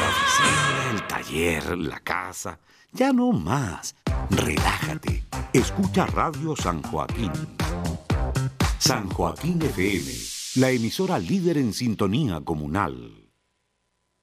oficina, el taller, la casa. Ya no más. Relájate. Escucha Radio San Joaquín. San Joaquín FM, la emisora líder en sintonía comunal.